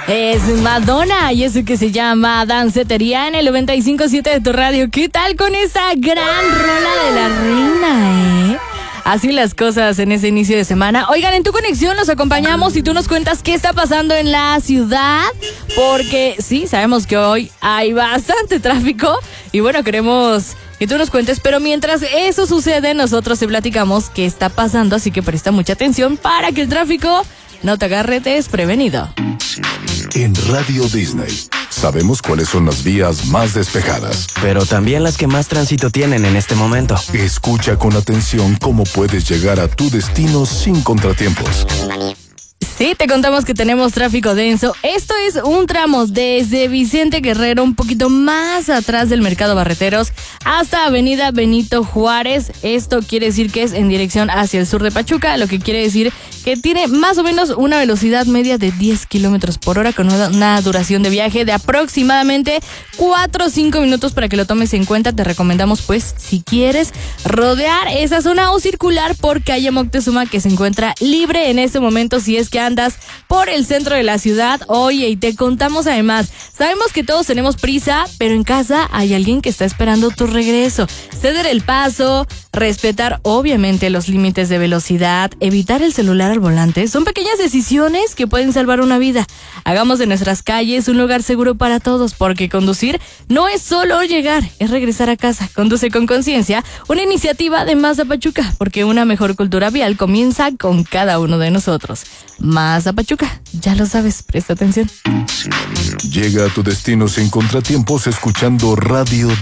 Es Madonna y eso que se llama Dancetería en el 95.7 de tu radio. ¿Qué tal con esa gran rola de la reina, Así las cosas en ese inicio de semana. Oigan, en Tu Conexión los acompañamos y tú nos cuentas qué está pasando en la ciudad. Porque sí, sabemos que hoy hay bastante tráfico y bueno, queremos que tú nos cuentes, pero mientras eso sucede, nosotros te platicamos qué está pasando, así que presta mucha atención para que el tráfico no te agarre desprevenido. En Radio Disney sabemos cuáles son las vías más despejadas, pero también las que más tránsito tienen en este momento. Escucha con atención cómo puedes llegar a tu destino sin contratiempos. Sí, te contamos que tenemos tráfico denso. Esto es un tramo desde Vicente Guerrero, un poquito más atrás del Mercado Barreteros, hasta Avenida Benito Juárez. Esto quiere decir que es en dirección hacia el sur de Pachuca, lo que quiere decir que tiene más o menos una velocidad media de 10 kilómetros por hora con una duración de viaje de aproximadamente 4 o 5 minutos para que lo tomes en cuenta. Te recomendamos, pues, si quieres rodear esa zona o circular por calle Moctezuma, que se encuentra libre en este momento si es que andas por el centro de la ciudad. Oye, y te contamos además, sabemos que todos tenemos prisa, pero en casa hay alguien que está esperando tu regreso. Ceder el paso, respetar obviamente los límites de velocidad, evitar el celular al volante, son pequeñas decisiones que pueden salvar una vida. Hagamos de nuestras calles un lugar seguro para todos, porque conducir no es solo llegar, es regresar a casa. Conduce con conciencia, una iniciativa de Mazda Pachuca, porque una mejor cultura vial comienza con cada uno de nosotros. Mazda Pachuca, ya lo sabes, presta atención. Llega a tu destino sin contratiempos escuchando Radio